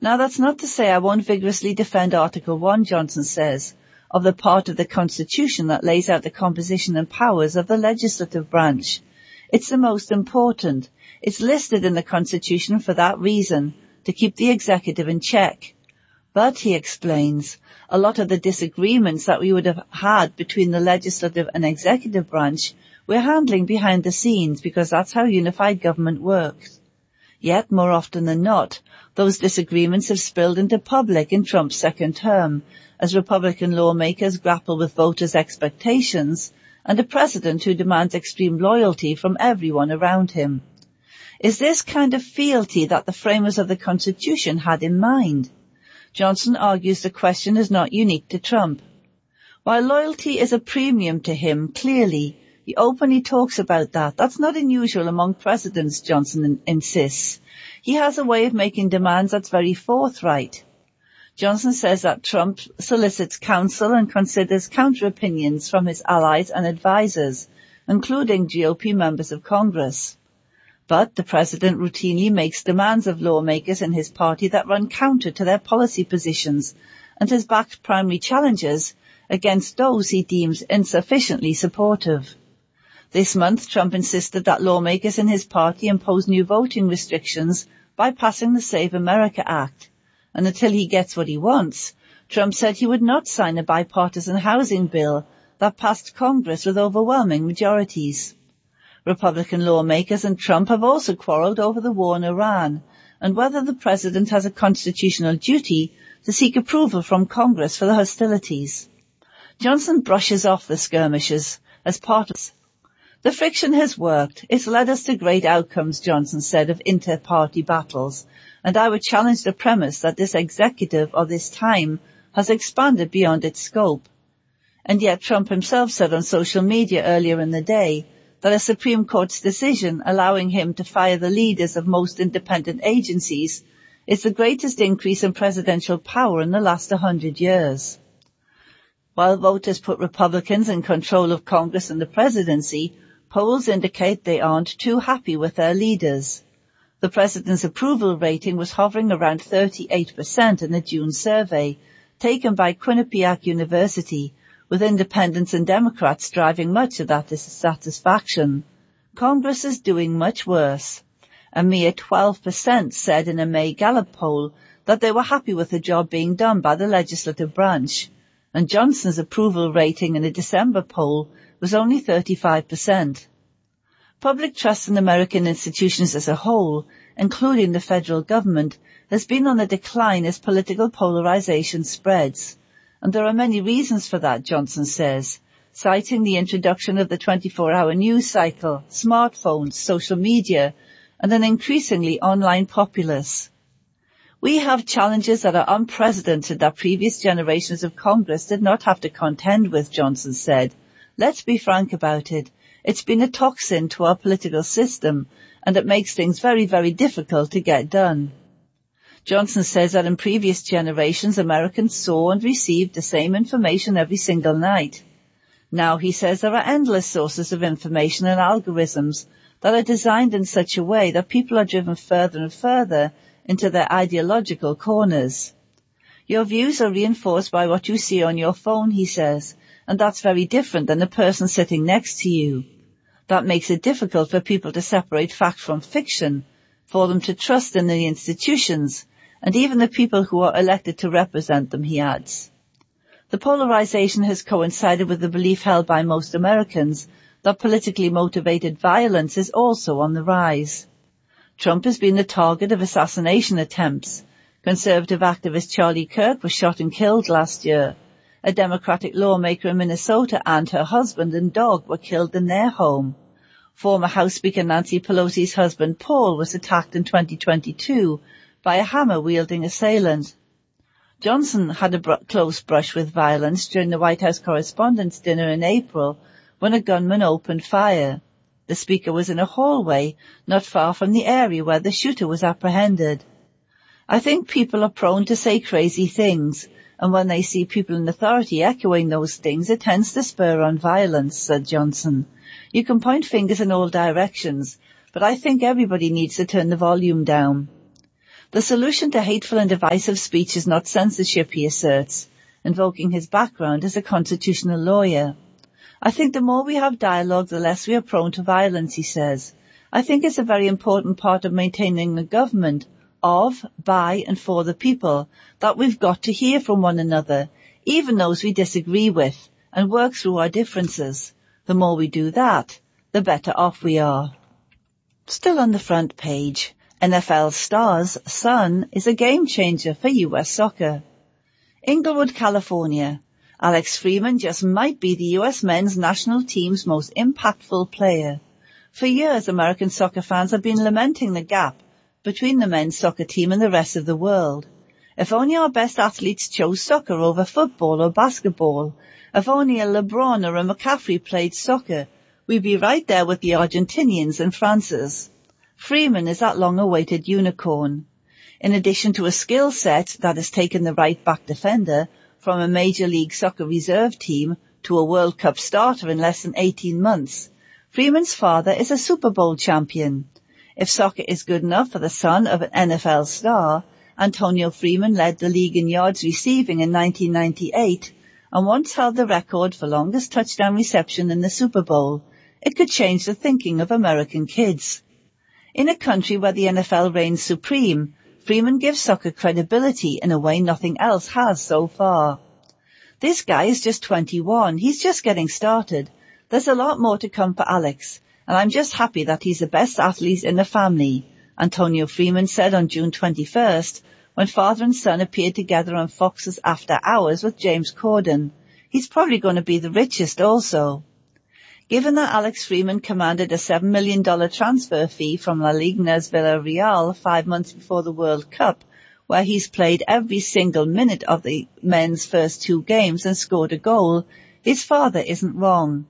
Now that's not to say I won't vigorously defend Article 1, Johnson says, of the part of the Constitution that lays out the composition and powers of the legislative branch. It's the most important. It's listed in the Constitution for that reason, to keep the executive in check. But, he explains, a lot of the disagreements that we would have had between the legislative and executive branch we're handling behind the scenes because that's how unified government works. Yet, more often than not, those disagreements have spilled into public in Trump's second term, as Republican lawmakers grapple with voters' expectations and a president who demands extreme loyalty from everyone around him. Is this kind of fealty that the framers of the Constitution had in mind? Johnson argues the question is not unique to Trump. While loyalty is a premium to him, clearly, he openly talks about that. That's not unusual among presidents, Johnson insists. He has a way of making demands that's very forthright. Johnson says that Trump solicits counsel and considers counter-opinions from his allies and advisers, including GOP members of Congress. But the president routinely makes demands of lawmakers in his party that run counter to their policy positions and has backed primary challenges against those he deems insufficiently supportive. This month, Trump insisted that lawmakers in his party impose new voting restrictions by passing the Save America Act. And until he gets what he wants, Trump said he would not sign a bipartisan housing bill that passed Congress with overwhelming majorities. Republican lawmakers and Trump have also quarreled over the war in Iran and whether the president has a constitutional duty to seek approval from Congress for the hostilities. Johnson brushes off the skirmishes as part of the friction has worked. It's led us to great outcomes, Johnson said, of inter-party battles, and I would challenge the premise that this executive of this time has expanded beyond its scope. And yet Trump himself said on social media earlier in the day that a Supreme Court's decision allowing him to fire the leaders of most independent agencies is the greatest increase in presidential power in the last 100 years. While voters put Republicans in control of Congress and the presidency, polls indicate they aren't too happy with their leaders. The president's approval rating was hovering around 38% in the June survey, taken by Quinnipiac University, with independents and Democrats driving much of that dissatisfaction. Congress is doing much worse. A mere 12% said in a May Gallup poll that they were happy with the job being done by the legislative branch, and Johnson's approval rating in a December poll was only 35%. Public trust in American institutions as a whole, including the federal government, has been on the decline as political polarization spreads. And there are many reasons for that, Johnson says, citing the introduction of the 24-hour news cycle, smartphones, social media, and an increasingly online populace. We have challenges that are unprecedented that previous generations of Congress did not have to contend with, Johnson said. Let's be frank about it. It's been a toxin to our political system, and it makes things very, very difficult to get done. Johnson says that in previous generations, Americans saw and received the same information every single night. Now, he says, there are endless sources of information and algorithms that are designed in such a way that people are driven further and further into their ideological corners. Your views are reinforced by what you see on your phone, he says, and that's very different than the person sitting next to you. That makes it difficult for people to separate fact from fiction, for them to trust in the institutions, and even the people who are elected to represent them, he adds. The polarization has coincided with the belief held by most Americans that politically motivated violence is also on the rise. Trump has been the target of assassination attempts. Conservative activist Charlie Kirk was shot and killed last year. A Democratic lawmaker in Minnesota and her husband and dog were killed in their home. Former House Speaker Nancy Pelosi's husband Paul was attacked in 2022 by a hammer-wielding assailant. Johnson had a close brush with violence during the White House Correspondents' Dinner in April when a gunman opened fire. The speaker was in a hallway not far from the area where the shooter was apprehended. I think people are prone to say crazy things, and when they see people in authority echoing those things, it tends to spur on violence, said Johnson. You can point fingers in all directions, but I think everybody needs to turn the volume down. The solution to hateful and divisive speech is not censorship, he asserts, invoking his background as a constitutional lawyer. I think the more we have dialogue, the less we are prone to violence, he says. I think it's a very important part of maintaining a government of, by and for the people that we've got to hear from one another, even those we disagree with, and work through our differences. The more we do that, the better off we are. Still on the front page, NFL star's son is a game changer for U.S. soccer. Inglewood, California. Alex Freeman just might be the U.S. men's national team's most impactful player. For years, American soccer fans have been lamenting the gap between the men's soccer team and the rest of the world. If only our best athletes chose soccer over football or basketball, if only a LeBron or a McCaffrey played soccer, we'd be right there with the Argentinians and France's. Freeman is that long-awaited unicorn. In addition to a skill set that has taken the right-back defender from a Major League Soccer reserve team to a World Cup starter in less than 18 months, Freeman's father is a Super Bowl champion. If soccer is good enough for the son of an NFL star, Antonio Freeman led the league in yards receiving in 1998 and once held the record for longest touchdown reception in the Super Bowl. It could change the thinking of American kids. In a country where the NFL reigns supreme, Freeman gives soccer credibility in a way nothing else has so far. This guy is just 21. He's just getting started. There's a lot more to come for Alex, and I'm just happy that he's the best athlete in the family, Antonio Freeman said on June 21st when father and son appeared together on Fox's After Hours with James Corden. He's probably going to be the richest also. Given that Alex Freeman commanded a $7 million transfer fee from La Ligna's Villarreal 5 months before the World Cup, where he's played every single minute of the men's first 2 games and scored a goal, his father isn't wrong.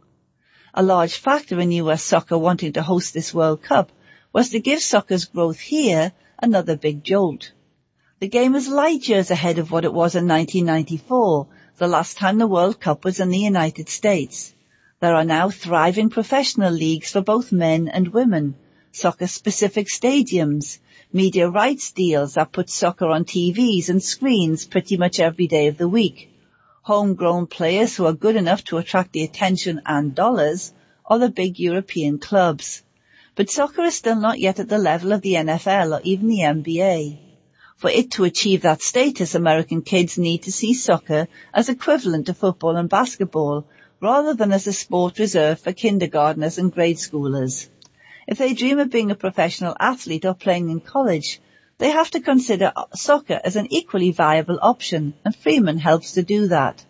A large factor in US soccer wanting to host this World Cup was to give soccer's growth here another big jolt. The game is light years ahead of what it was in 1994, the last time the World Cup was in the United States. There are now thriving professional leagues for both men and women, soccer-specific stadiums, media rights deals that put soccer on TVs and screens pretty much every day of the week, homegrown players who are good enough to attract the attention and dollars of the big European clubs. But soccer is still not yet at the level of the NFL or even the NBA. For it to achieve that status, American kids need to see soccer as equivalent to football and basketball, rather than as a sport reserved for kindergartners and grade schoolers. If they dream of being a professional athlete or playing in college, they have to consider soccer as an equally viable option, and Freeman helps to do that.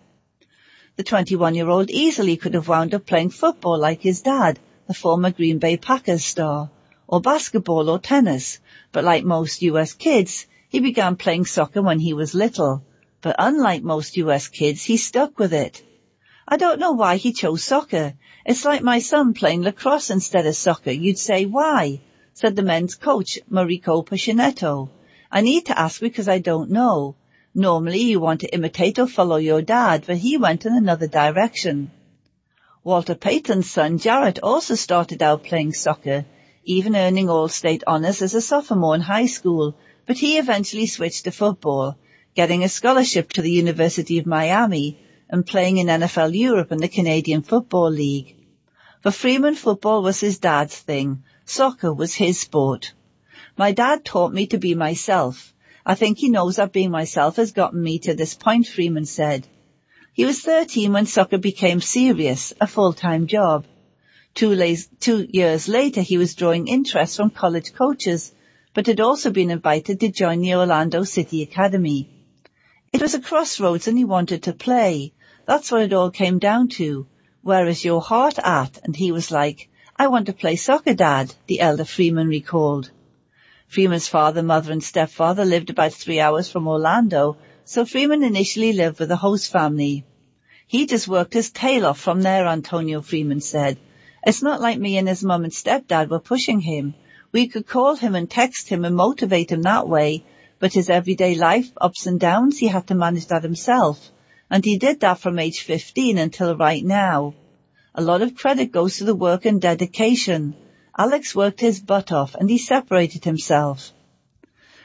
The 21-year-old easily could have wound up playing football like his dad, the former Green Bay Packers star, or basketball or tennis, but like most US kids, he began playing soccer when he was little. But unlike most US kids, he stuck with it. I don't know why he chose soccer. It's like my son playing lacrosse instead of soccer. You'd say, why? Said the men's coach, Mariko Pascinetto. I need to ask because I don't know. Normally you want to imitate or follow your dad, but he went in another direction. Walter Payton's son, Jarrett, also started out playing soccer, even earning All-State honors as a sophomore in high school, but he eventually switched to football, getting a scholarship to the University of Miami, and playing in NFL Europe and the Canadian Football League. For Freeman, football was his dad's thing. Soccer was his sport. My dad taught me to be myself. I think he knows that being myself has gotten me to this point, Freeman said. He was 13 when soccer became serious, a full-time job. 2 years later, he was drawing interest from college coaches, but had also been invited to join the Orlando City Academy. It was a crossroads and he wanted to play. That's what it all came down to. Where is your heart at? And he was like, I want to play soccer, Dad, the elder Freeman recalled. Freeman's father, mother and stepfather lived about 3 hours from Orlando, so Freeman initially lived with a host family. He just worked his tail off from there, Antonio Freeman said. It's not like me and his mum and stepdad were pushing him. We could call him and text him and motivate him that way, but his everyday life, ups and downs, he had to manage that himself. And he did that from age 15 until right now. A lot of credit goes to the work and dedication. Alex worked his butt off and he separated himself.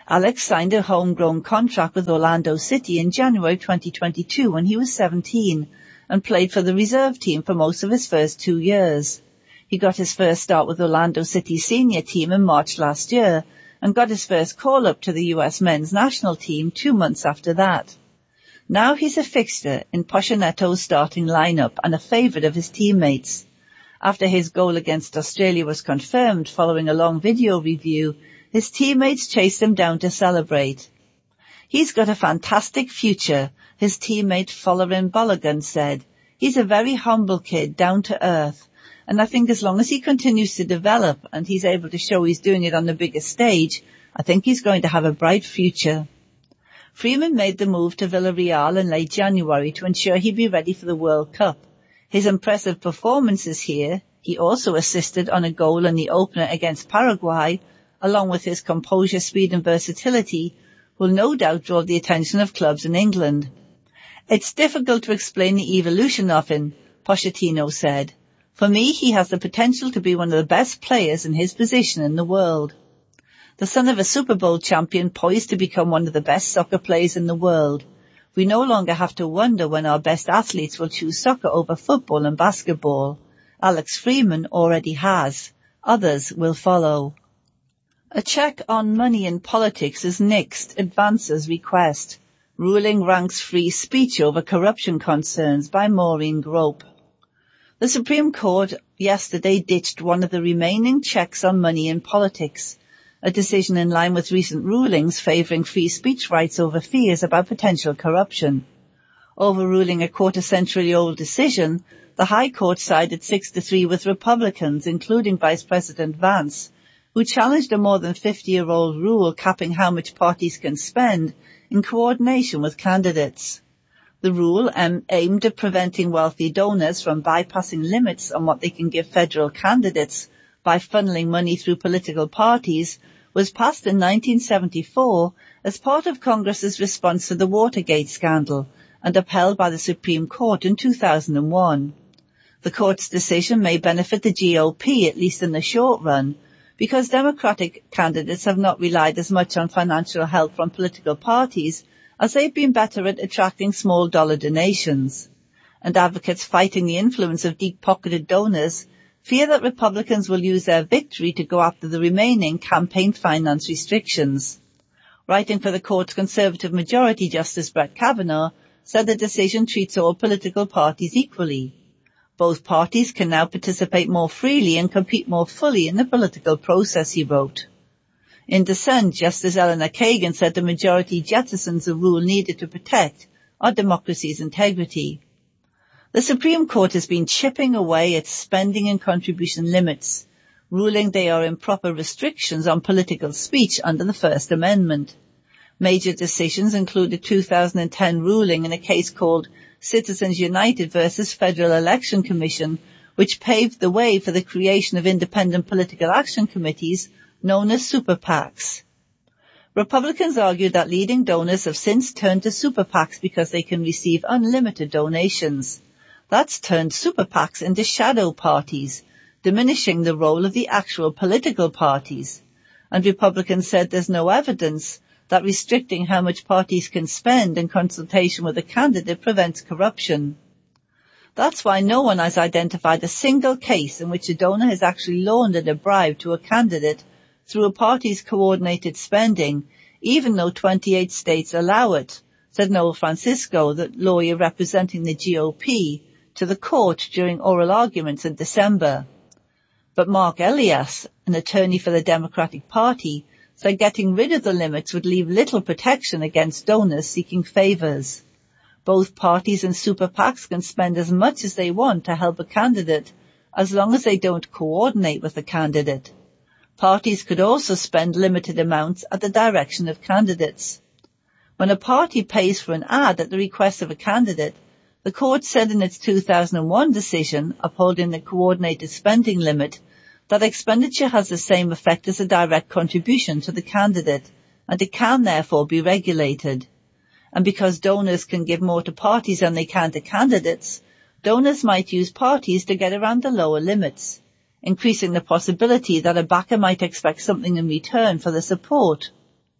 Alex signed a homegrown contract with Orlando City in January 2022 when he was 17 and played for the reserve team for most of his first 2 years. He got his first start with Orlando City's senior team in March last year and got his first call-up to the US men's national team 2 months after that. Now he's a fixture in Pochettino's starting lineup and a favourite of his teammates. After his goal against Australia was confirmed following a long video review, his teammates chased him down to celebrate. "He's got a fantastic future," his teammate Folarin Balogun said. "He's a very humble kid, down to earth, and I think as long as he continues to develop and he's able to show he's doing it on the biggest stage, I think he's going to have a bright future." Freeman made the move to Villarreal in late January to ensure he'd be ready for the World Cup. His impressive performances here, he also assisted on a goal in the opener against Paraguay, along with his composure, speed and versatility, will no doubt draw the attention of clubs in England. "It's difficult to explain the evolution of him," Pochettino said. "For me, he has the potential to be one of the best players in his position in the world. The son of a Super Bowl champion poised to become one of the best soccer players in the world. We no longer have to wonder when our best athletes will choose soccer over football and basketball. Alex Freeman already has. Others will follow." A check on money in politics is nixed, advances request. Ruling ranks free speech over corruption concerns by Maureen Grope. The Supreme Court yesterday ditched one of the remaining checks on money in politics, a decision in line with recent rulings favouring free speech rights over fears about potential corruption. Overruling a quarter-century-old decision, the High Court sided 6-3 with Republicans, including Vice President Vance, who challenged a more than 50-year-old rule capping how much parties can spend in coordination with candidates. The rule, aimed at preventing wealthy donors from bypassing limits on what they can give federal candidates by funneling money through political parties, was passed in 1974 as part of Congress's response to the Watergate scandal and upheld by the Supreme Court in 2001. The court's decision may benefit the GOP, at least in the short run, because Democratic candidates have not relied as much on financial help from political parties as they've been better at attracting small dollar donations. And advocates fighting the influence of deep-pocketed donors fear that Republicans will use their victory to go after the remaining campaign finance restrictions. Writing for the court's Conservative majority, Justice Brett Kavanaugh said the decision treats all political parties equally. Both parties can now participate more freely and compete more fully in the political process, he wrote. In dissent, Justice Eleanor Kagan said the majority jettisons a rule needed to protect our democracy's integrity. The Supreme Court has been chipping away at spending and contribution limits, ruling they are improper restrictions on political speech under the First Amendment. Major decisions include a 2010 ruling in a case called Citizens United versus Federal Election Commission, which paved the way for the creation of independent political action committees known as super PACs. Republicans argue that leading donors have since turned to super PACs because they can receive unlimited donations. That's turned super PACs into shadow parties, diminishing the role of the actual political parties. And Republicans said there's no evidence that restricting how much parties can spend in consultation with a candidate prevents corruption. That's why no one has identified a single case in which a donor has actually laundered a bribe to a candidate through a party's coordinated spending, even though 28 states allow it, said Noel Francisco, the lawyer representing the GOP, to the court during oral arguments in December. But Mark Elias, an attorney for the Democratic Party, said getting rid of the limits would leave little protection against donors seeking favors. Both parties and super PACs can spend as much as they want to help a candidate, as long as they don't coordinate with the candidate. Parties could also spend limited amounts at the direction of candidates. When a party pays for an ad at the request of a candidate, the court said in its 2001 decision upholding the coordinated spending limit that expenditure has the same effect as a direct contribution to the candidate, and it can therefore be regulated. And because donors can give more to parties than they can to candidates, donors might use parties to get around the lower limits, increasing the possibility that a backer might expect something in return for the support.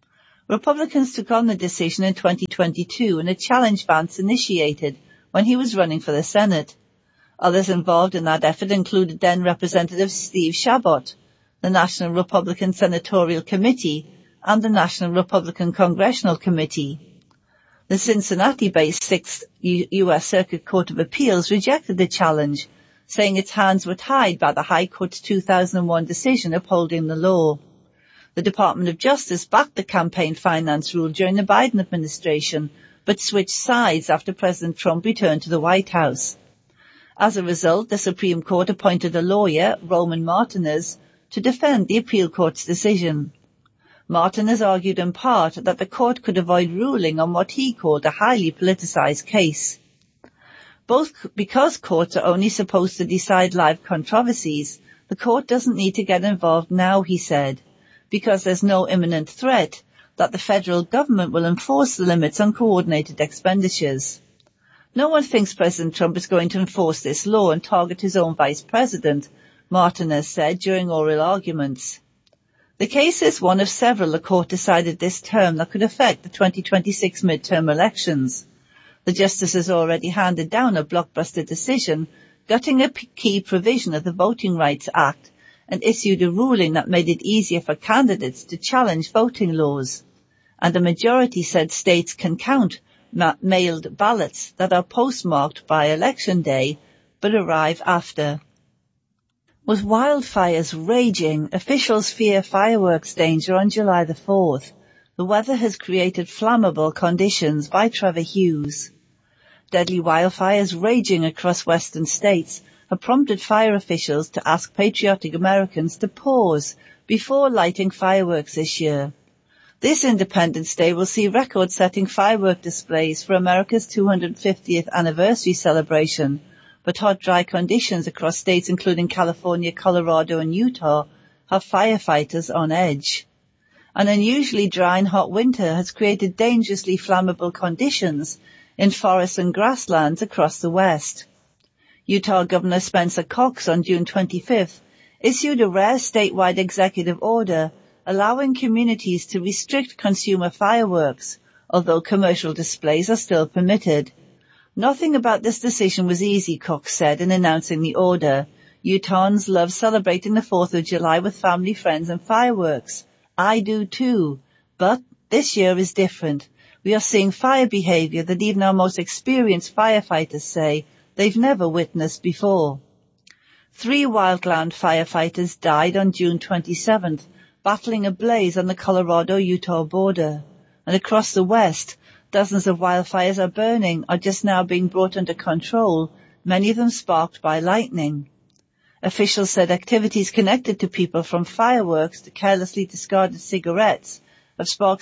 Republicans took on the decision in 2022 in a challenge Vance initiated when he was running for the Senate. Others involved in that effort included then Representative Steve Chabot, the National Republican Senatorial Committee, and the National Republican Congressional Committee. The Cincinnati-based 6th U.S. Circuit Court of Appeals rejected the challenge, saying its hands were tied by the High Court's 2001 decision upholding the law. The Department of Justice backed the campaign finance rule during the Biden administration, but switched sides after President Trump returned to the White House. As a result, the Supreme Court appointed a lawyer, Roman Martinez, to defend the appeal court's decision. Martinez argued in part that the court could avoid ruling on what he called a highly politicized case. Because courts are only supposed to decide live controversies, the court doesn't need to get involved now, he said, because there's no imminent threat that the federal government will enforce the limits on coordinated expenditures. No one thinks President Trump is going to enforce this law and target his own vice president, Martinez said during oral arguments. The case is one of several the court decided this term that could affect the 2026 midterm elections. The justices already handed down a blockbuster decision gutting a key provision of the Voting Rights Act and issued a ruling that made it easier for candidates to challenge voting laws. And a majority said states can count mailed ballots that are postmarked by Election Day but arrive after. With wildfires raging, officials fear fireworks danger on July the 4th. The weather has created flammable conditions by Trevor Hughes. Deadly wildfires raging across western states have prompted fire officials to ask patriotic Americans to pause before lighting fireworks this year. This Independence Day will see record-setting firework displays for America's 250th anniversary celebration, but hot, dry conditions across states including California, Colorado, and Utah have firefighters on edge. An unusually dry and hot winter has created dangerously flammable conditions in forests and grasslands across the West. Utah Governor Spencer Cox on June 25th issued a rare statewide executive order allowing communities to restrict consumer fireworks, although commercial displays are still permitted. Nothing about this decision was easy, Cox said in announcing the order. Utahns love celebrating the 4th of July with family, friends, and fireworks. I do too. But this year is different. We are seeing fire behavior that even our most experienced firefighters say they've never witnessed before. 3 wildland firefighters died on June 27th, battling a blaze on the Colorado-Utah border. And across the West, dozens of wildfires are burning or just now being brought under control, many of them sparked by lightning. Officials said activities connected to people from fireworks to carelessly discarded cigarettes have sparked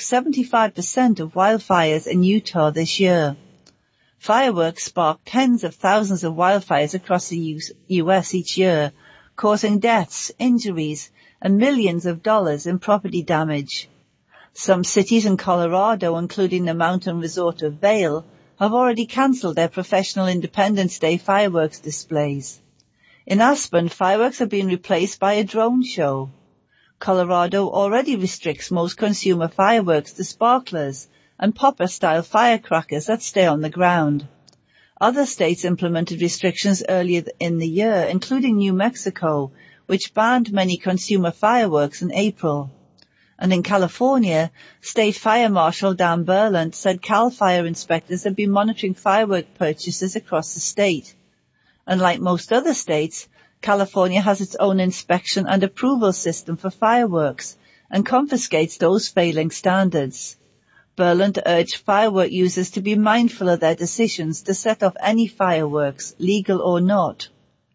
75% of wildfires in Utah this year. Fireworks spark tens of thousands of wildfires across the U.S. each year, causing deaths, injuries, and millions of dollars in property damage. Some cities in Colorado, including the mountain resort of Vail, have already cancelled their professional Independence Day fireworks displays. In Aspen, fireworks are being replaced by a drone show. Colorado already restricts most consumer fireworks to sparklers and popper-style firecrackers that stay on the ground. Other states implemented restrictions earlier in the year, including New Mexico, which banned many consumer fireworks in April. And in California, State Fire Marshal Dan Berlant said CAL FIRE inspectors have been monitoring firework purchases across the state. Unlike most other states, California has its own inspection and approval system for fireworks and confiscates those failing standards. Berlant urged firework users to be mindful of their decisions to set off any fireworks, legal or not.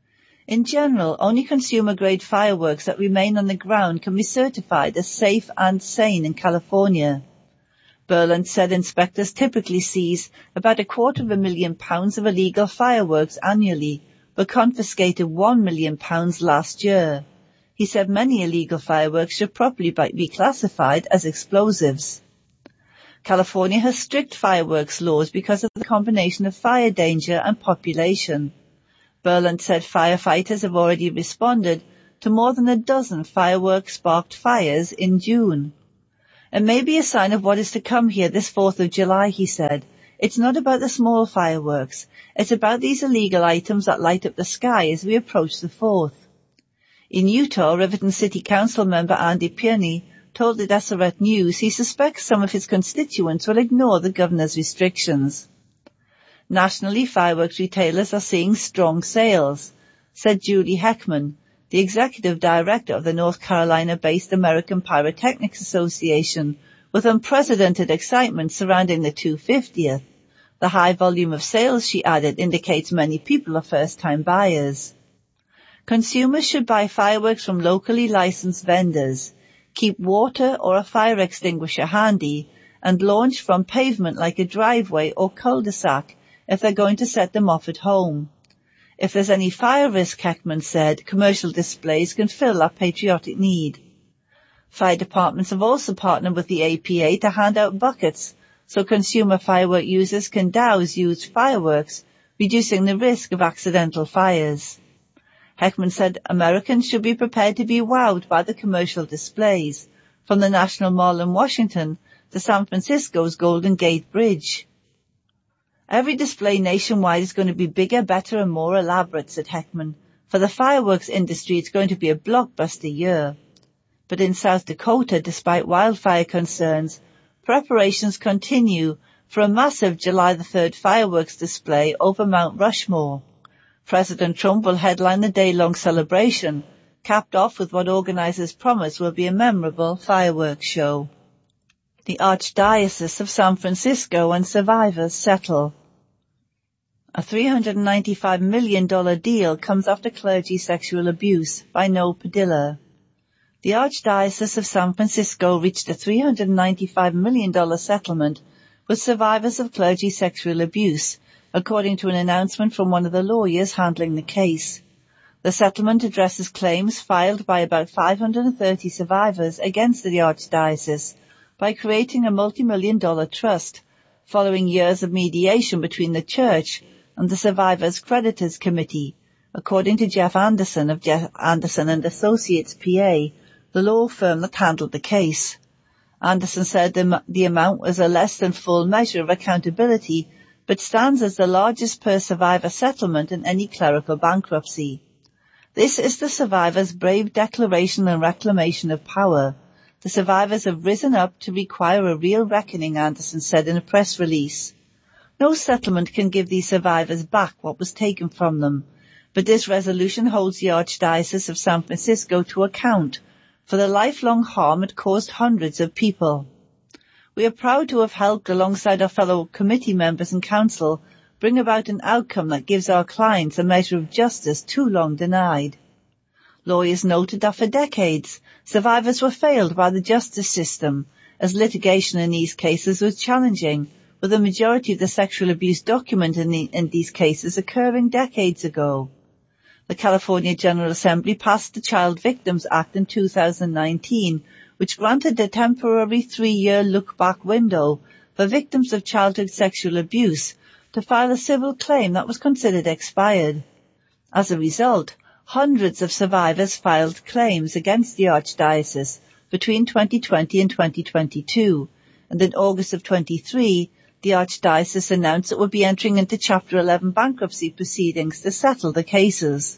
In general, only consumer-grade fireworks that remain on the ground can be certified as safe and sane in California. Berlant said inspectors typically seize about £250,000 of illegal fireworks annually, but confiscated £1 million last year. He said many illegal fireworks should properly be classified as explosives. California has strict fireworks laws because of the combination of fire danger and population. Berlant said firefighters have already responded to more than a dozen fireworks-sparked fires in June. It may be a sign of what is to come here this 4th of July, he said. It's not about the small fireworks. It's about these illegal items that light up the sky as we approach the 4th. In Utah, Riverton City Council member Andy Pierney told the Deseret News he suspects some of his constituents will ignore the governor's restrictions. Nationally, fireworks retailers are seeing strong sales, said Julie Heckman, the executive director of the North Carolina-based American Pyrotechnics Association, with unprecedented excitement surrounding the 250th. The high volume of sales, she added, indicates many people are first-time buyers. Consumers should buy fireworks from locally licensed vendors, keep water or a fire extinguisher handy, and launch from pavement like a driveway or cul-de-sac if they're going to set them off at home. If there's any fire risk, Heckman said, commercial displays can fill that patriotic need. Fire departments have also partnered with the APA to hand out buckets so consumer firework users can douse used fireworks, reducing the risk of accidental fires. Heckman said Americans should be prepared to be wowed by the commercial displays, from the National Mall in Washington to San Francisco's Golden Gate Bridge. Every display nationwide is going to be bigger, better and more elaborate, said Heckman. For the fireworks industry, it's going to be a blockbuster year. But in South Dakota, despite wildfire concerns, preparations continue for a massive July the 3rd fireworks display over Mount Rushmore. President Trump will headline the day-long celebration, capped off with what organizers promise will be a memorable fireworks show. The Archdiocese of San Francisco and survivors settle. A $395 million deal comes after clergy sexual abuse by Noel Padilla. The Archdiocese of San Francisco reached a $395 million settlement with survivors of clergy sexual abuse, according to an announcement from one of the lawyers handling the case. The settlement addresses claims filed by about 530 survivors against the Archdiocese by creating a multi-million-dollar trust, following years of mediation between the Church and the Survivors Creditors Committee, according to Jeff Anderson of Jeff Anderson and Associates PA, the law firm that handled the case. Anderson said the amount was a less than full measure of accountability, but stands as the largest per survivor settlement in any clerical bankruptcy. This is the survivors' brave declaration and reclamation of power. The survivors have risen up to require a real reckoning, Anderson said in a press release. No settlement can give these survivors back what was taken from them, but this resolution holds the Archdiocese of San Francisco to account for the lifelong harm it caused hundreds of people. We are proud to have helped, alongside our fellow committee members and council, bring about an outcome that gives our clients a measure of justice too long denied. Lawyers noted that for decades, survivors were failed by the justice system, as litigation in these cases was challenging, with the majority of the sexual abuse documented in these cases occurring decades ago. The California General Assembly passed the Child Victims Act in 2019, which granted a temporary 3-year look-back window for victims of childhood sexual abuse to file a civil claim that was considered expired. As a result, hundreds of survivors filed claims against the Archdiocese between 2020 and 2022, and in August of 23, the Archdiocese announced it would be entering into Chapter 11 bankruptcy proceedings to settle the cases.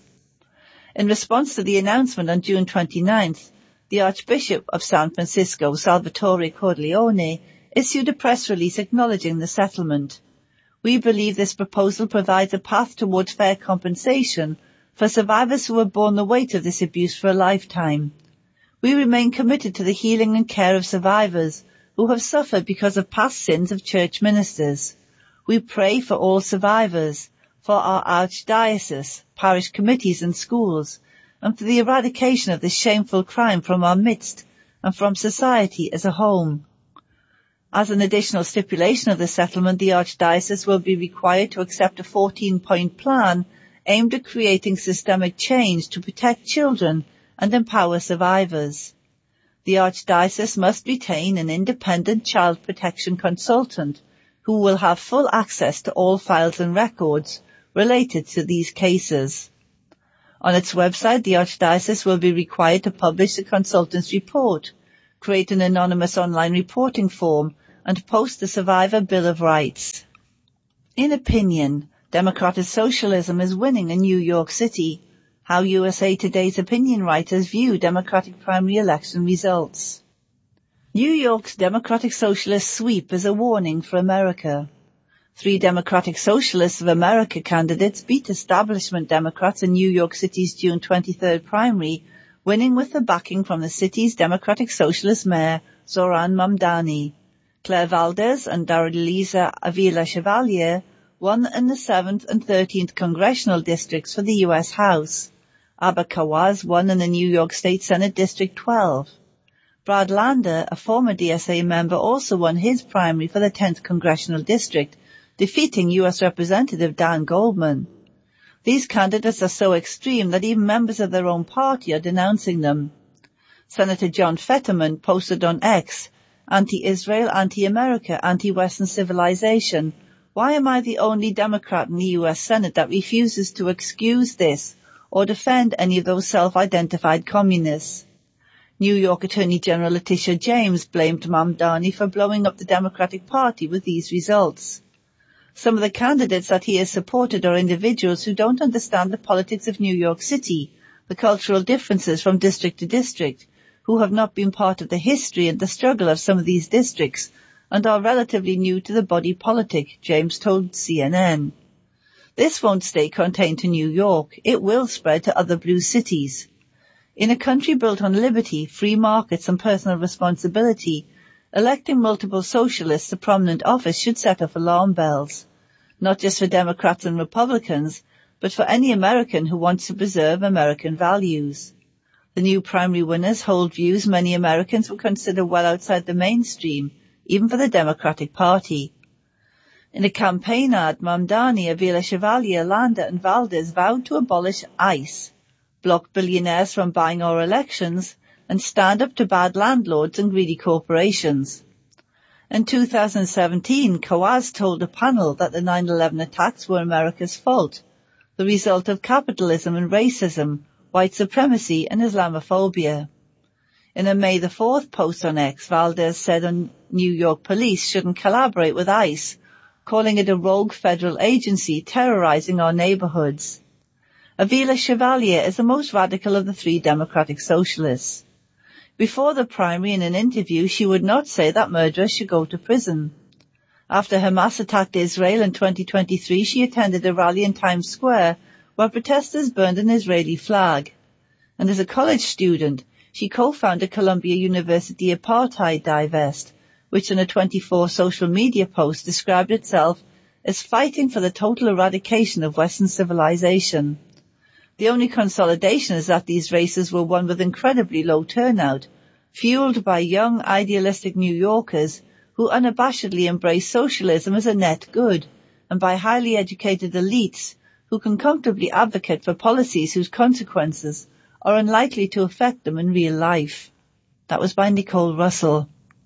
In response to the announcement on June 29th, the Archbishop of San Francisco, Salvatore Cordileone, issued a press release acknowledging the settlement. We believe this proposal provides a path towards fair compensation for survivors who have borne the weight of this abuse for a lifetime. We remain committed to the healing and care of survivors who have suffered because of past sins of church ministers. We pray for all survivors, for our archdiocese, parish committees and schools, and for the eradication of this shameful crime from our midst and from society as a whole. As an additional stipulation of the settlement, the Archdiocese will be required to accept a 14-point plan aimed at creating systemic change to protect children and empower survivors. The Archdiocese must retain an independent child protection consultant who will have full access to all files and records related to these cases. On its website, the Archdiocese will be required to publish the consultant's report, create an anonymous online reporting form, and post the Survivor Bill of Rights. In opinion, democratic socialism is winning in New York City. How USA Today's opinion writers view Democratic primary election results. New York's Democratic Socialist sweep is a warning for America. 3 Democratic Socialists of America candidates beat establishment Democrats in New York City's June 23rd primary, winning with the backing from the city's Democratic Socialist mayor, Zohran Mamdani. Claire Valdez and Darlisa Avila Chevalier won in the 7th and 13th congressional districts for the U.S. House. Abba Kawaz won in the New York State Senate District 12. Brad Lander, a former DSA member, also won his primary for the 10th congressional district, defeating U.S. Representative Dan Goldman. These candidates are so extreme that even members of their own party are denouncing them. Senator John Fetterman posted on X, "Anti-Israel, anti-America, anti-Western civilization. Why am I the only Democrat in the U.S. Senate that refuses to excuse this or defend any of those self-identified communists?" New York Attorney General Letitia James blamed Mamdani for blowing up the Democratic Party with these results. Some of the candidates that he has supported are individuals who don't understand the politics of New York City, the cultural differences from district to district, who have not been part of the history and the struggle of some of these districts, and are relatively new to the body politic, James told CNN. This won't stay contained to New York. It will spread to other blue cities. In a country built on liberty, free markets and personal responsibility, electing multiple socialists to prominent office should set off alarm bells, not just for Democrats and Republicans, but for any American who wants to preserve American values. The new primary winners hold views many Americans would consider well outside the mainstream, even for the Democratic Party. In a campaign ad, Mamdani, Avila Chevalier, Lander and Valdez vowed to abolish ICE, block billionaires from buying our elections, and stand up to bad landlords and greedy corporations. In 2017, Kawaz told a panel that the 9/11 attacks were America's fault, the result of capitalism and racism, white supremacy and Islamophobia. In a May the 4th post on X, Valdez said New York police shouldn't collaborate with ICE, calling it a rogue federal agency terrorizing our neighborhoods. Avila Chevalier is the most radical of the 3 Democratic Socialists. Before the primary, in an interview, she would not say that murderers should go to prison. After Hamas attacked Israel in 2023, she attended a rally in Times Square where protesters burned an Israeli flag. And as a college student, she co-founded Columbia University Apartheid Divest, which in a 24 social media post described itself as fighting for the total eradication of Western civilization. The only consolidation is that these races were won with incredibly low turnout, fueled by young, idealistic New Yorkers who unabashedly embrace socialism as a net good, and by highly educated elites who can comfortably advocate for policies whose consequences are unlikely to affect them in real life. That was by Nicole Russell.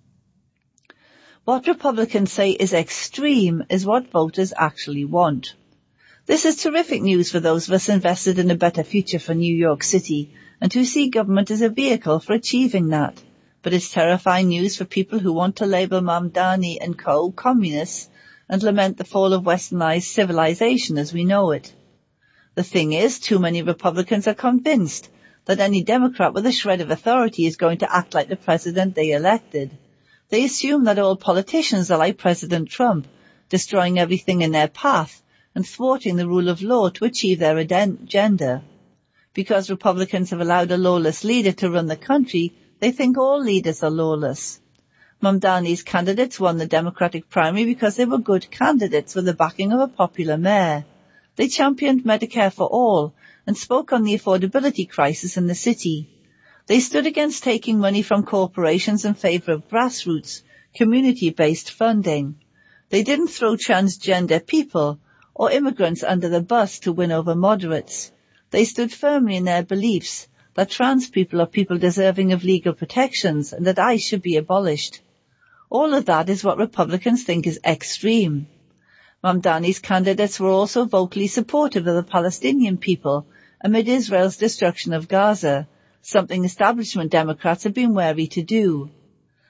What Republicans say is extreme is what voters actually want. This is terrific news for those of us invested in a better future for New York City and who see government as a vehicle for achieving that. But it's terrifying news for people who want to label Mamdani and co. communists and lament the fall of westernized civilization as we know it. The thing is, too many Republicans are convinced that any Democrat with a shred of authority is going to act like the president they elected. They assume that all politicians are like President Trump, destroying everything in their path and thwarting the rule of law to achieve their agenda. Because Republicans have allowed a lawless leader to run the country, they think all leaders are lawless. Mamdani's candidates won the Democratic primary because they were good candidates with the backing of a popular mayor. They championed Medicare for all and spoke on the affordability crisis in the city. They stood against taking money from corporations in favor of grassroots, community-based funding. They didn't throw transgender people or immigrants under the bus to win over moderates. They stood firmly in their beliefs that trans people are people deserving of legal protections and that ICE should be abolished. All of that is what Republicans think is extreme. Mamdani's candidates were also vocally supportive of the Palestinian people amid Israel's destruction of Gaza, something establishment Democrats have been wary to do.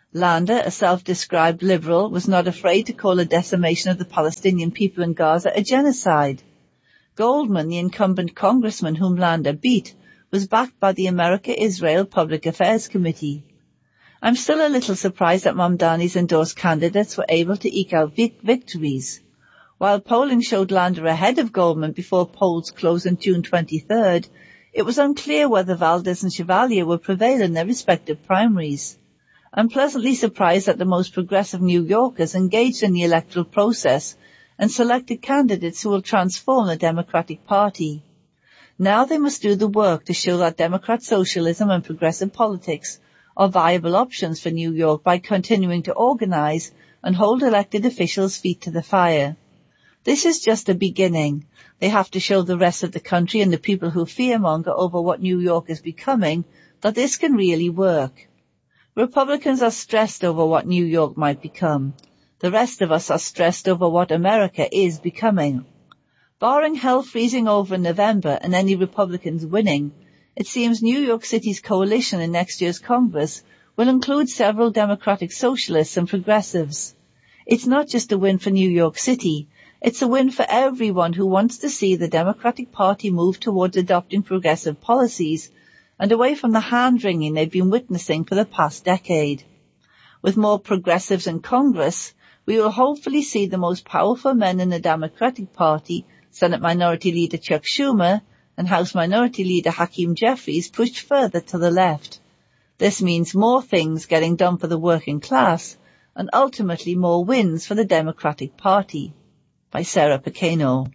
Lander, a self-described liberal, was not afraid to call a decimation of the Palestinian people in Gaza a genocide. Goldman, the incumbent congressman whom Lander beat, was backed by the America-Israel Public Affairs Committee. I'm still a little surprised that Mamdani's endorsed candidates were able to eke out victories. While polling showed Lander ahead of Goldman before polls closed on June 23rd, it was unclear whether Valdez and Chevalier would prevail in their respective primaries. I'm pleasantly surprised that the most progressive New Yorkers engaged in the electoral process and selected candidates who will transform the Democratic Party. Now they must do the work to show that Democrat socialism and progressive politics are viable options for New York by continuing to organize and hold elected officials' feet to the fire. This is just a beginning. They have to show the rest of the country and the people who fearmonger over what New York is becoming that this can really work. Republicans are stressed over what New York might become. The rest of us are stressed over what America is becoming. Barring hell freezing over in November and any Republicans winning, it seems New York City's coalition in next year's Congress will include several Democratic socialists and progressives. It's not just a win for New York City, it's a win for everyone who wants to see the Democratic Party move towards adopting progressive policies and away from the hand-wringing they've been witnessing for the past decade. With more progressives in Congress, we will hopefully see the most powerful men in the Democratic Party, Senate Minority Leader Chuck Schumer and House Minority Leader Hakeem Jeffries, pushed further to the left. This means more things getting done for the working class and ultimately more wins for the Democratic Party. By Sarah Pequeno.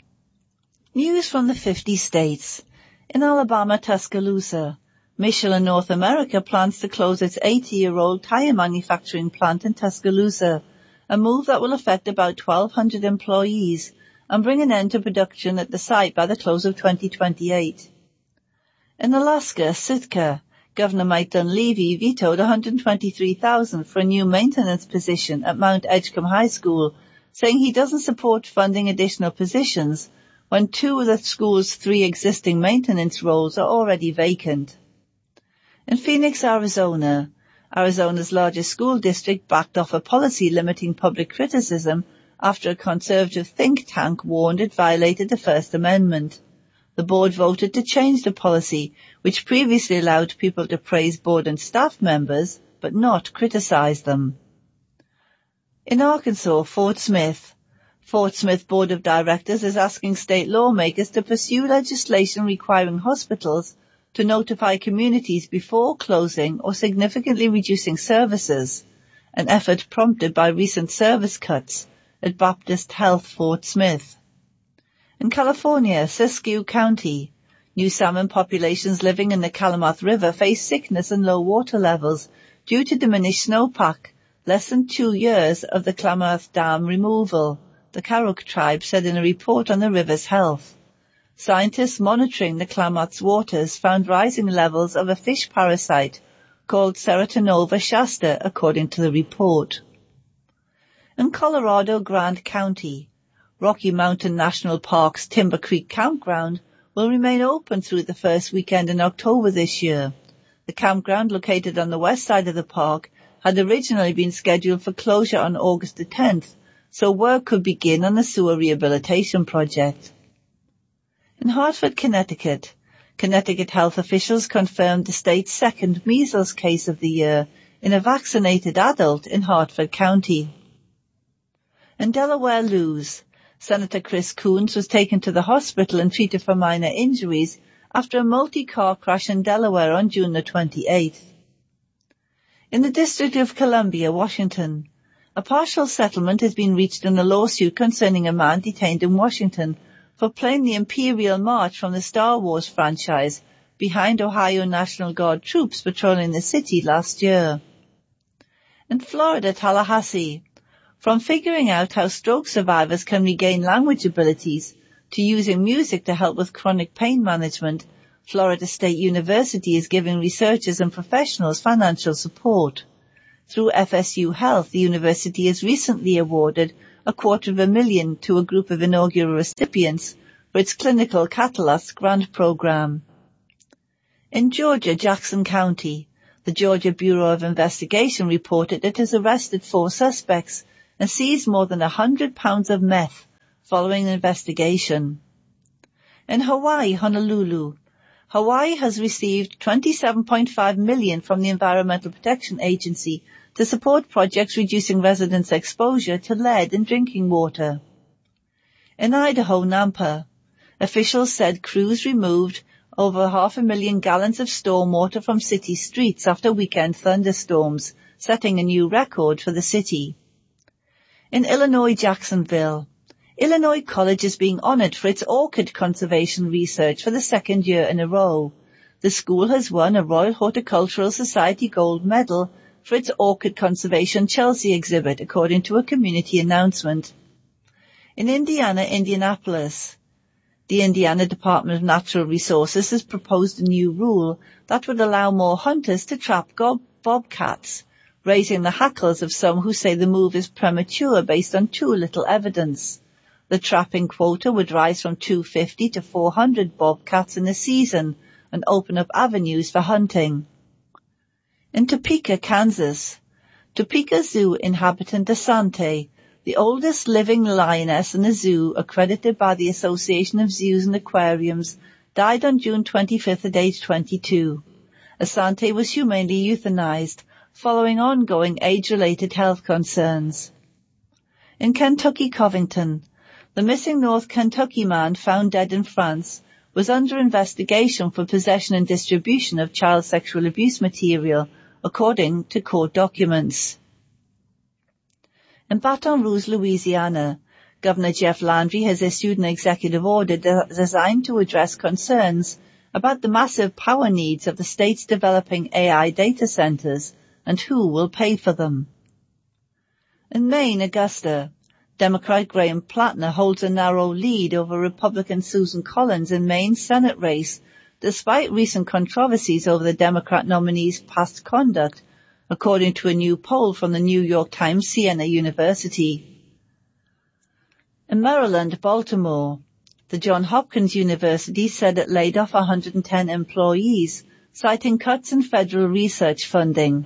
News from the 50 states. In Alabama, Tuscaloosa, Michelin North America plans to close its 80-year-old tire manufacturing plant in Tuscaloosa, a move that will affect about 1,200 employees and bring an end to production at the site by the close of 2028. In Alaska, Sitka, Governor Mike Dunleavy vetoed $123,000 for a new maintenance position at Mount Edgecombe High School, saying he doesn't support funding additional positions when 2 of the school's 3 existing maintenance roles are already vacant. In Phoenix, Arizona, Arizona's largest school district backed off a policy limiting public criticism after a conservative think tank warned it violated the First Amendment. The board voted to change the policy, which previously allowed people to praise board and staff members, but not criticize them. In Arkansas, Fort Smith Board of Directors is asking state lawmakers to pursue legislation requiring hospitals to notify communities before closing or significantly reducing services, an effort prompted by recent service cuts at Baptist Health Fort Smith. In California, Siskiyou County, new salmon populations living in the Klamath River face sickness and low water levels due to diminished snowpack, less than 2 years of the Klamath Dam removal, the Karuk tribe said in a report on the river's health. Scientists monitoring the Klamath's waters found rising levels of a fish parasite called Ceratonova shasta, according to the report. In Colorado, Grant County, Rocky Mountain National Park's Timber Creek Campground will remain open through the first weekend in October this year. The campground, located on the west side of the park, had originally been scheduled for closure on August the 10th, so work could begin on the sewer rehabilitation project. In Hartford, Connecticut health officials confirmed the state's second measles case of the year in a vaccinated adult in Hartford County. In Delaware Lewes, Senator Chris Coons was taken to the hospital and treated for minor injuries after a multi-car crash in Delaware on June the 28th. In the District of Columbia, Washington, a partial settlement has been reached in a lawsuit concerning a man detained in Washington for playing the Imperial March from the Star Wars franchise behind Ohio National Guard troops patrolling the city last year. In Florida, Tallahassee, from figuring out how stroke survivors can regain language abilities to using music to help with chronic pain management, Florida State University is giving researchers and professionals financial support. Through FSU Health, the university has recently awarded $250,000 to a group of inaugural recipients for its Clinical Catalyst grant program. In Georgia, Jackson County, The Georgia Bureau of Investigation reported it has arrested 4 suspects and seized more than 100 pounds of meth following an investigation. In Hawaii, Honolulu, Hawaii has received $27.5 million from the Environmental Protection Agency to support projects reducing residents' exposure to lead in drinking water. In Idaho, Nampa, officials said crews removed over 500,000 gallons of stormwater from city streets after weekend thunderstorms, setting a new record for the city. In Illinois, Jacksonville, Illinois College is being honored for its orchid conservation research for the 2nd year in a row. The school has won a Royal Horticultural Society Gold Medal for its Orchid Conservation Chelsea exhibit, according to a community announcement. In Indiana, Indianapolis, the Indiana Department of Natural Resources has proposed a new rule that would allow more hunters to trap bobcats, raising the hackles of some who say the move is premature based on too little evidence. The trapping quota would rise from 250 to 400 bobcats in a season and open up avenues for hunting. In Topeka, Kansas, Topeka Zoo inhabitant Asante, the oldest living lioness in the zoo accredited by the Association of Zoos and Aquariums, died on June 25th at age 22. Asante was humanely euthanized following ongoing age-related health concerns. In Kentucky, Covington, the missing North Kentucky man found dead in France was under investigation for possession and distribution of child sexual abuse material, according to court documents. In Baton Rouge, Louisiana, Governor Jeff Landry has issued an executive order designed to address concerns about the massive power needs of the state's developing AI data centers and who will pay for them. In Maine, Augusta, Democrat Graham Plattner holds a narrow lead over Republican Susan Collins in Maine's Senate race, despite recent controversies over the Democrat nominee's past conduct, according to a new poll from the New York Times Siena University. In Maryland, Baltimore, the Johns Hopkins University said it laid off 110 employees, citing cuts in federal research funding.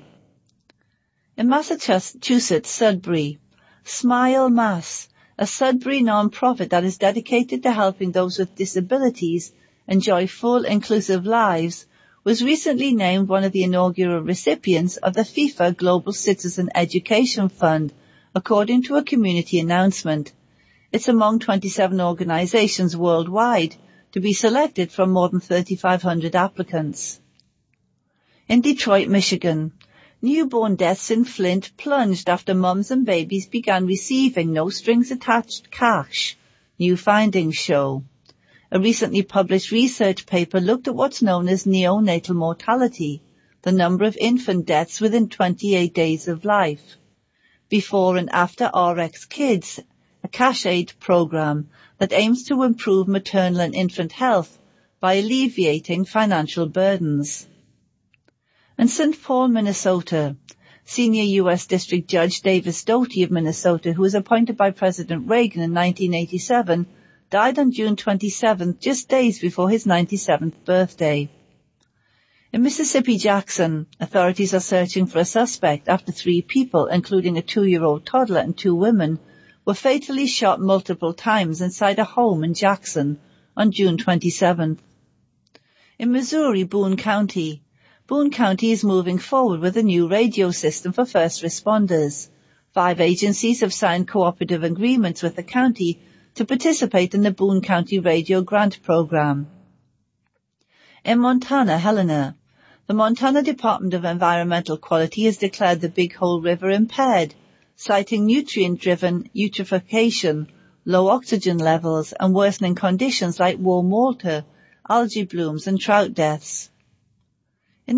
In Massachusetts, Sudbury, Smile Mass, a Sudbury non-profit that is dedicated to helping those with disabilities enjoy full, inclusive lives, was recently named one of the inaugural recipients of the FIFA Global Citizen Education Fund, according to a community announcement. It's among 27 organizations worldwide to be selected from more than 3,500 applicants. In Detroit, Michigan, newborn deaths in Flint plunged after mums and babies began receiving no-strings-attached cash, new findings show. A recently published research paper looked at what's known as neonatal mortality, the number of infant deaths within 28 days of life. Before and after RX Kids, a cash aid program that aims to improve maternal and infant health by alleviating financial burdens. In St. Paul, Minnesota, senior U.S. District Judge Davis Doty of Minnesota, who was appointed by President Reagan in 1987, died on June 27th, just days before his 97th birthday. In Mississippi, Jackson, authorities are searching for a suspect after 3 people, including a 2-year-old toddler and 2 women, were fatally shot multiple times inside a home in Jackson on June 27th. In Missouri, Boone County is moving forward with a new radio system for first responders. 5 agencies have signed cooperative agreements with the county to participate in the Boone County Radio Grant Program. In Montana, Helena, the Montana Department of Environmental Quality has declared the Big Hole River impaired, citing nutrient-driven eutrophication, low oxygen levels, and worsening conditions like warm water, algae blooms, and trout deaths. In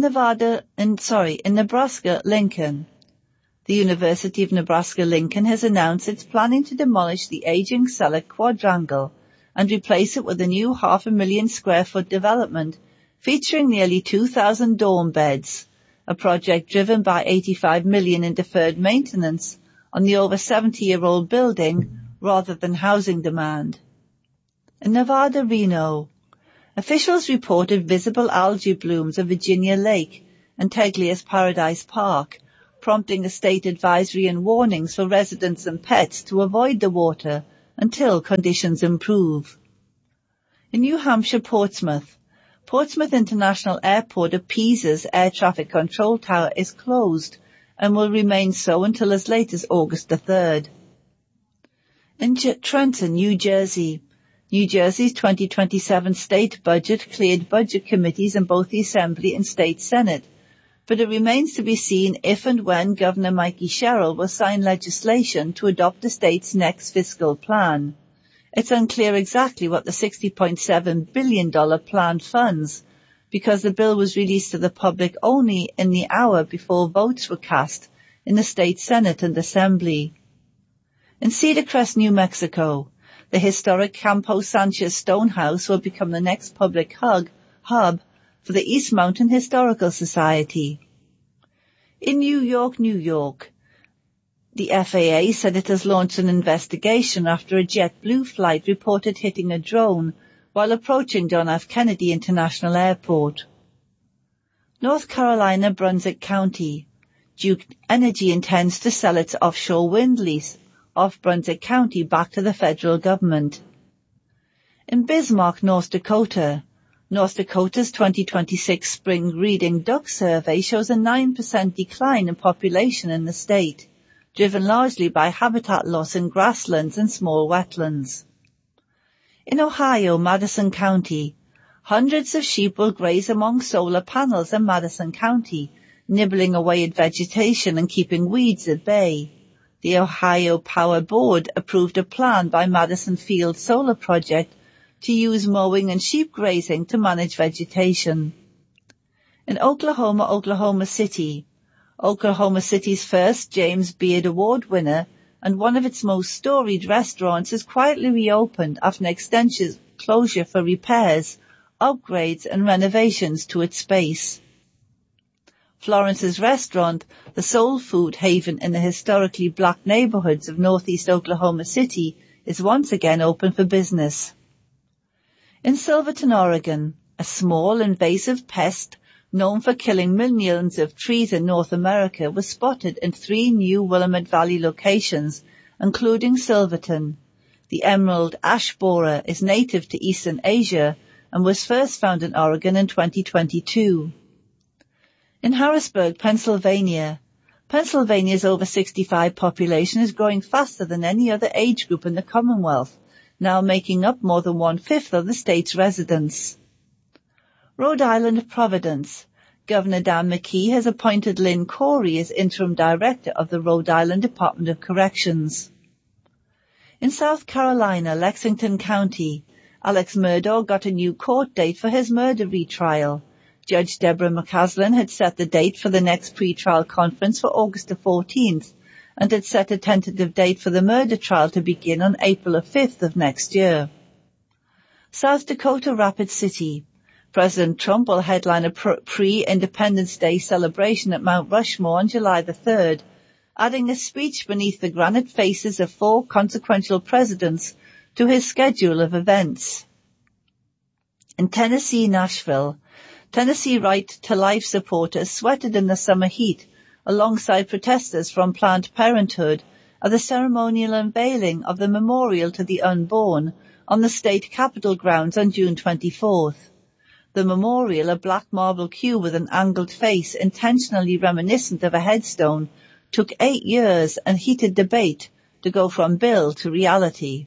Nebraska, Lincoln, the University of Nebraska-Lincoln has announced it's planning to demolish the aging Selleck Quadrangle and replace it with a new 500,000 square foot development featuring nearly 2,000 dorm beds, a project driven by $85 million in deferred maintenance on the over 70-year-old building rather than housing demand. In Nevada, Reno, officials reported visible algae blooms at Virginia Lake, and Teglia's Paradise Park, prompting a state advisory and warnings for residents and pets to avoid the water until conditions improve. In New Hampshire, Portsmouth International Airport at Pisa's air traffic control tower is closed and will remain so until as late as August the 3rd. In Trenton, New Jersey's 2027 state budget cleared budget committees in both the Assembly and State Senate, but it remains to be seen if and when Governor Mikey Sherrill will sign legislation to adopt the state's next fiscal plan. It's unclear exactly what the $60.7 billion plan funds, because the bill was released to the public only in the hour before votes were cast in the state Senate and Assembly. In Cedar Crest, New Mexico, the historic Campo Sanchez Stonehouse will become the next public hub for the East Mountain Historical Society. In New York, the FAA said it has launched an investigation after a JetBlue flight reported hitting a drone while approaching John F. Kennedy International Airport. North Carolina, Brunswick County. Duke Energy intends to sell its offshore wind lease off Brunswick County back to the federal government. In Bismarck, North Dakota's 2026 spring breeding duck survey shows a 9% decline in population in the state, driven largely by habitat loss in grasslands and small wetlands. In Ohio, Madison County, hundreds of sheep will graze among solar panels in Madison County, nibbling away at vegetation and keeping weeds at bay. The Ohio Power Board approved a plan by Madison Field Solar Project to use mowing and sheep grazing to manage vegetation. In Oklahoma City's first James Beard Award winner and one of its most storied restaurants is quietly reopened after an extensive closure for repairs, upgrades and renovations to its space. Florence's restaurant, the soul food haven in the historically black neighborhoods of northeast Oklahoma City, is once again open for business. In Silverton, Oregon, a small invasive pest known for killing millions of trees in North America was spotted in 3 new Willamette Valley locations, including Silverton. The emerald ash borer is native to Eastern Asia and was first found in Oregon in 2022. In Harrisburg, Pennsylvania's over 65 population is growing faster than any other age group in the Commonwealth, now making up more than 1/5 of the state's residents. Rhode Island, Providence. Governor Dan McKee has appointed Lynn Corey as interim director of the Rhode Island Department of Corrections. In South Carolina, Lexington County, Alex Murdaugh got a new court date for his murder retrial. Judge Deborah McCaslin had set the date for the next pretrial conference for August the 14th and had set a tentative date for the murder trial to begin on April 5th of next year. South Dakota, Rapid City. President Trump will headline a pre-Independence Day celebration at Mount Rushmore on July the 3rd, adding a speech beneath the granite faces of 4 consequential presidents to his schedule of events. In Tennessee, Nashville, Tennessee Right to Life supporters sweated in the summer heat alongside protesters from Planned Parenthood at the ceremonial unveiling of the Memorial to the Unborn on the state capitol grounds on June 24th. The memorial, a black marble cube with an angled face intentionally reminiscent of a headstone, took 8 years and heated debate to go from bill to reality.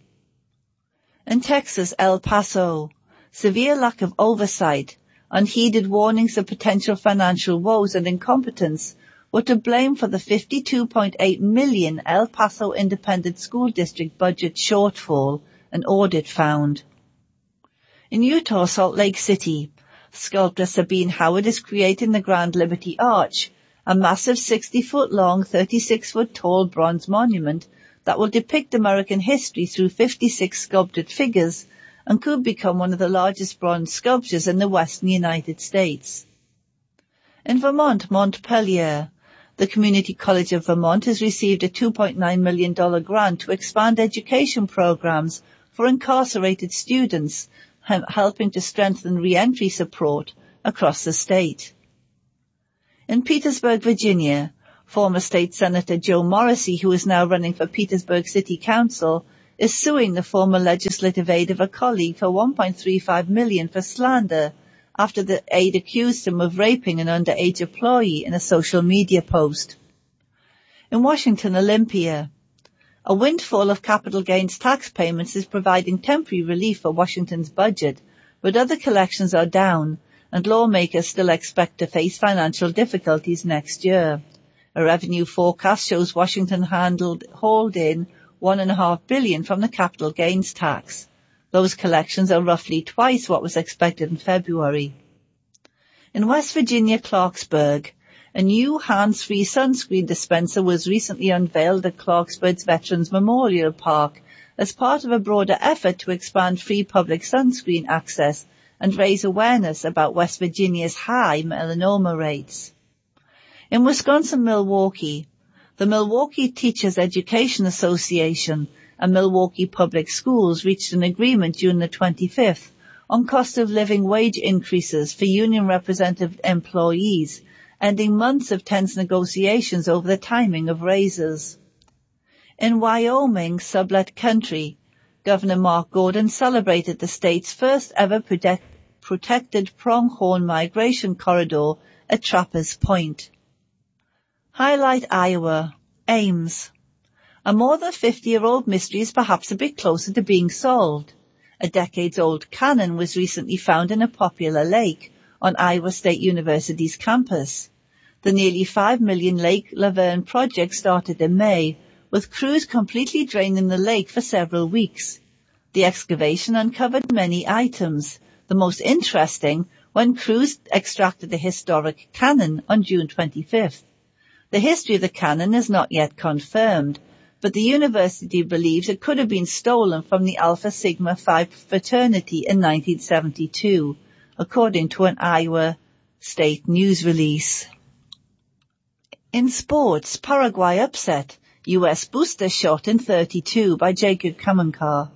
In Texas, El Paso, severe lack of oversight, unheeded warnings of potential financial woes and incompetence were to blame for the $52.8 million El Paso Independent School District budget shortfall, an audit found. In Utah, Salt Lake City, sculptor Sabine Howard is creating the Grand Liberty Arch, a massive 60-foot-long, 36-foot-tall bronze monument that will depict American history through 56 sculpted figures and could become one of the largest bronze sculptures in the western United States. In Vermont, Montpelier, the Community College of Vermont has received a $2.9 million grant to expand education programs for incarcerated students, helping to strengthen re-entry support across the state. In Petersburg, Virginia, former State Senator Joe Morrissey, who is now running for Petersburg City Council, is suing the former legislative aide of a colleague for $1.35 million for slander after the aide accused him of raping an underage employee in a social media post. In Washington, Olympia, a windfall of capital gains tax payments is providing temporary relief for Washington's budget, but other collections are down, and lawmakers still expect to face financial difficulties next year. A revenue forecast shows Washington hauled in $1.5 billion from the capital gains tax. Those collections are roughly twice what was expected in February. In West Virginia, Clarksburg, a new hands-free sunscreen dispenser was recently unveiled at Clarksburg's Veterans Memorial Park as part of a broader effort to expand free public sunscreen access and raise awareness about West Virginia's high melanoma rates. In Wisconsin, Milwaukee, the Milwaukee Teachers Education Association and Milwaukee Public Schools reached an agreement June the 25th on cost of living wage increases for union representative employees, ending months of tense negotiations over the timing of raises. In Wyoming, Sublette Country, Governor Mark Gordon celebrated the state's first ever protected pronghorn migration corridor at Trappers Point. Highlight Iowa, Ames. A more than 50-year-old mystery is perhaps a bit closer to being solved. A decades-old cannon was recently found in a popular lake on Iowa State University's campus. The nearly 5 million Lake Laverne project started in May, with crews completely draining the lake for several weeks. The excavation uncovered many items, the most interesting when crews extracted the historic cannon on June 25th. The history of the cannon is not yet confirmed, but the university believes it could have been stolen from the Alpha Sigma Phi fraternity in 1972, according to an Iowa State news release. In sports, Paraguay upset, U.S. booster shot in 32 by Jacob Kamenkar.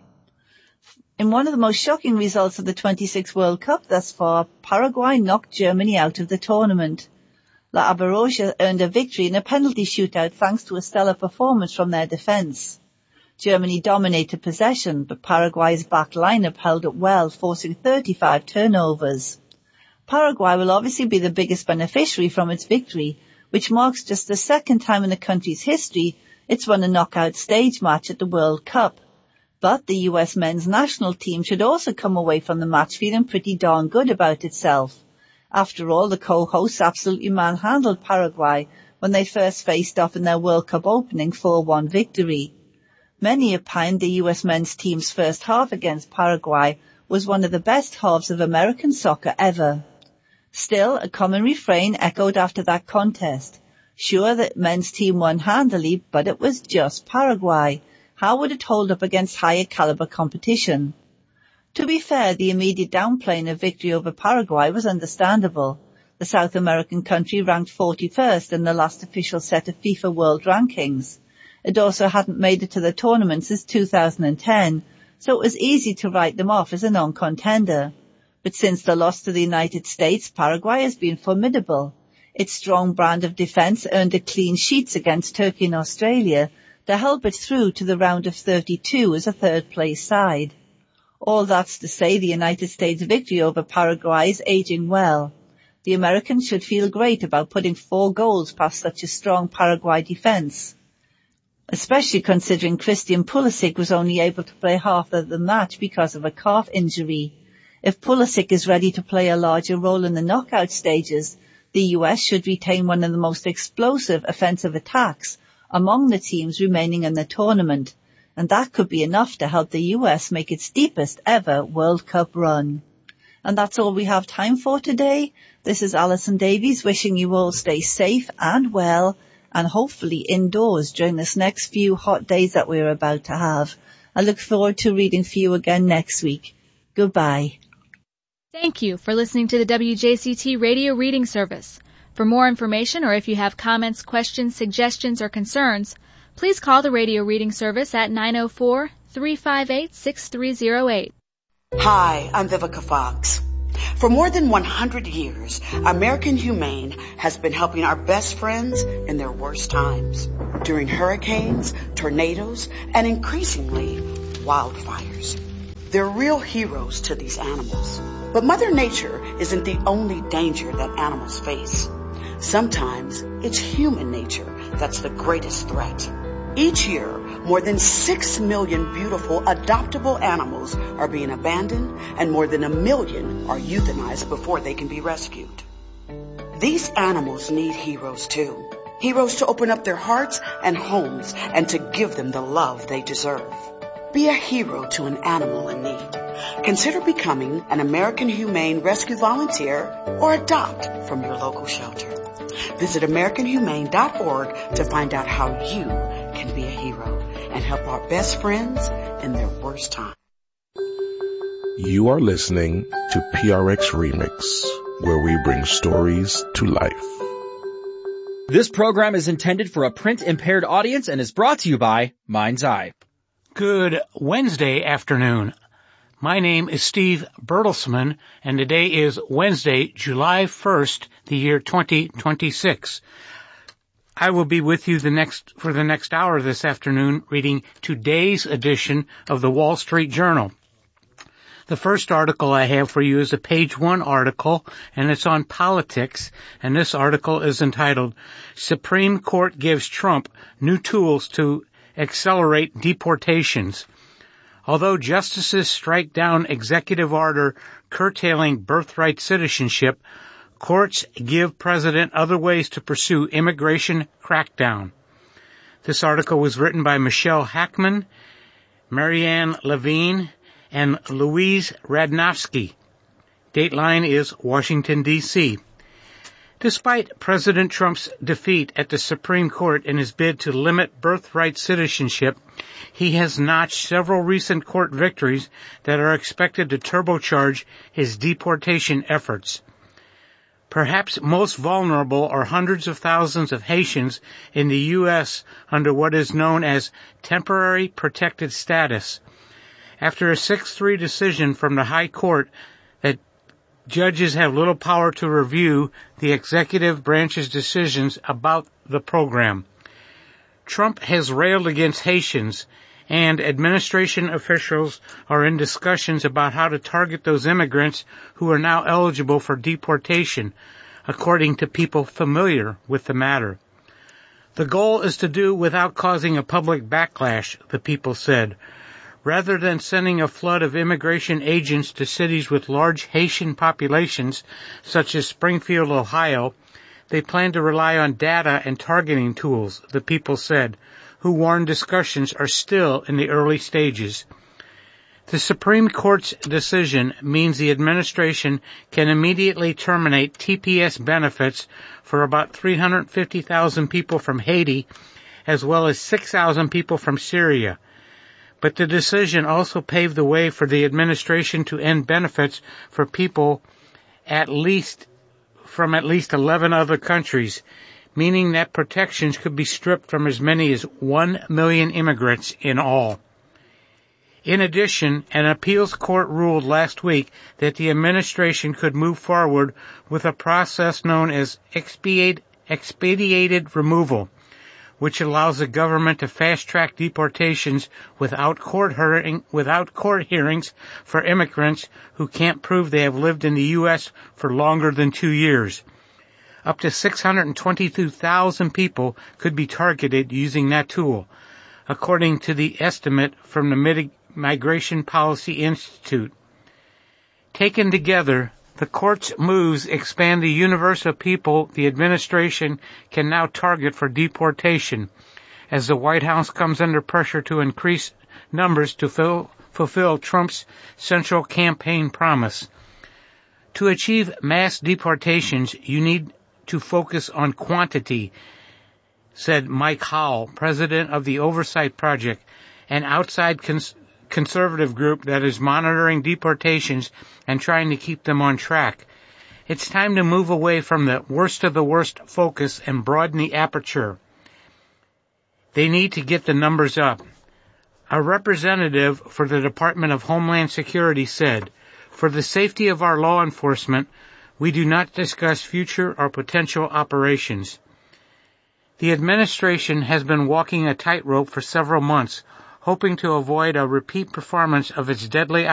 In one of the most shocking results of the 26 World Cup thus far, Paraguay knocked Germany out of the tournament. La Abaroja earned a victory in a penalty shootout thanks to a stellar performance from their defence. Germany dominated possession, but Paraguay's back lineup held up well, forcing 35 turnovers. Paraguay will obviously be the biggest beneficiary from its victory, which marks just the second time in the country's history it's won a knockout stage match at the World Cup. But the US men's national team should also come away from the match feeling pretty darn good about itself. After all, the co-hosts absolutely manhandled Paraguay when they first faced off in their World Cup opening 4-1 victory. Many opined the US men's team's first half against Paraguay was one of the best halves of American soccer ever. Still, a common refrain echoed after that contest. Sure, the men's team won handily, but it was just Paraguay. How would it hold up against higher caliber competition? To be fair, the immediate downplaying of victory over Paraguay was understandable. The South American country ranked 41st in the last official set of FIFA World Rankings. It also hadn't made it to the tournament since 2010, so it was easy to write them off as a non-contender. But since the loss to the United States, Paraguay has been formidable. Its strong brand of defence earned it clean sheets against Turkey and Australia to help it through to the round of 32 as a third-place side. All that's to say the United States' victory over Paraguay is aging well. The Americans should feel great about putting 4 goals past such a strong Paraguay defence, especially considering Christian Pulisic was only able to play half of the match because of a calf injury. If Pulisic is ready to play a larger role in the knockout stages, the US should retain one of the most explosive offensive attacks among the teams remaining in the tournament, and that could be enough to help the US make its deepest ever World Cup run. And that's all we have time for today. This is Alison Davies wishing you all stay safe and well, and hopefully indoors during this next few hot days that we're about to have. I look forward to reading for you again next week. Goodbye. Thank you for listening to the WJCT Radio Reading Service. For more information, or if you have comments, questions, suggestions, or concerns, please call the Radio Reading Service at 904-358-6308. Hi, I'm Vivica Fox. For more than 100 years, American Humane has been helping our best friends in their worst times, during hurricanes, tornadoes, and increasingly, wildfires. They're real heroes to these animals. But Mother Nature isn't the only danger that animals face. Sometimes it's human nature that's the greatest threat. Each year, more than 6 million beautiful adoptable animals are being abandoned, and more than 1 million are euthanized before they can be rescued. These animals need heroes too. Heroes to open up their hearts and homes and to give them the love they deserve. Be a hero to an animal in need. Consider becoming an American Humane Rescue Volunteer or adopt from your local shelter. Visit AmericanHumane.org to find out how you can be a hero and help our best friends in their worst time. You are listening to PRX Remix, where we bring stories to life. This program is intended for a print-impaired audience and is brought to you by Mind's Eye. Good Wednesday afternoon. My name is Steve Bertelsman, and today is Wednesday, July 1st, the year 2026. I will be with you for the next hour this afternoon reading today's edition of the Wall Street Journal. The first article I have for you is a page 1 article, and it's on politics, and this article is entitled, Supreme Court Gives Trump New Tools to Accelerate Deportations. Although justices strike down executive order curtailing birthright citizenship, courts give president other ways to pursue immigration crackdown. This article was written by Michelle Hackman, Marianne Levine, and Louise Radnofsky. Dateline is Washington, D.C. Despite President Trump's defeat at the Supreme Court in his bid to limit birthright citizenship, he has notched several recent court victories that are expected to turbocharge his deportation efforts. Perhaps most vulnerable are hundreds of thousands of Haitians in the U.S. under what is known as temporary protected status. After a 6-3 decision from the High Court that judges have little power to review the executive branch's decisions about the program. Trump has railed against Haitians, and administration officials are in discussions about how to target those immigrants who are now eligible for deportation, according to people familiar with the matter. The goal is to do without causing a public backlash, the people said. Rather than sending a flood of immigration agents to cities with large Haitian populations, such as Springfield, Ohio, they plan to rely on data and targeting tools, the people said, who warned discussions are still in the early stages. The Supreme Court's decision means the administration can immediately terminate TPS benefits for about 350,000 people from Haiti, as well as 6,000 people from Syria. But the decision also paved the way for the administration to end benefits for people from at least 11 other countries, meaning that protections could be stripped from as many as 1 million immigrants in all. In addition, an appeals court ruled last week that the administration could move forward with a process known as expedited removal, which allows the government to fast-track deportations without court hearings for immigrants who can't prove they have lived in the U.S. for longer than 2 years. Up to 622,000 people could be targeted using that tool, according to the estimate from the Migration Policy Institute. Taken together, the court's moves expand the universe of people the administration can now target for deportation, as the White House comes under pressure to increase numbers to fulfill Trump's central campaign promise. To achieve mass deportations, you need to focus on quantity, said Mike Howell, president of the Oversight Project, an outside conservative group that is monitoring deportations and trying to keep them on track. It's time to move away from the worst of the worst focus and broaden the aperture. They need to get the numbers up. A representative for the Department of Homeland Security said, For the safety of our law enforcement, we do not discuss future or potential operations. The administration has been walking a tightrope for several months, hoping to avoid a repeat performance of its deadly